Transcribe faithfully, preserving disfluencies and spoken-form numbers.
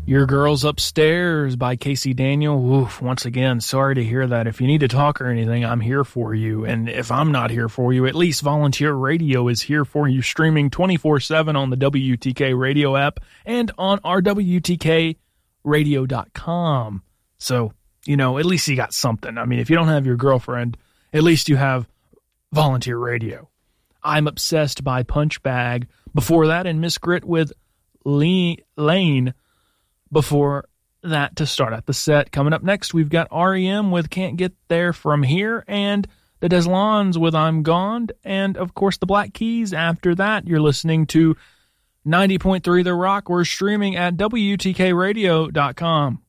Your Girl's Upstairs by Casey Daniel. Oof, once again, sorry to hear that. If you need to talk or anything, I'm here for you. And if I'm not here for you, at least Volunteer Radio is here for you, streaming twenty-four seven on the W T K radio app and on our W T K radio dot com. So, you know, at least you got something. I mean, if you don't have your girlfriend, at least you have Volunteer Radio. I'm Obsessed by Punchbag. Before that, and Miss Grit with Lane. Before that, to start out the set, coming up next, we've got R E M with Can't Get There From Here, and the Deslons with I'm Gone, and, of course, the Black Keys. After that, you're listening to ninety point three The Rock. We're streaming at W T K radio dot com.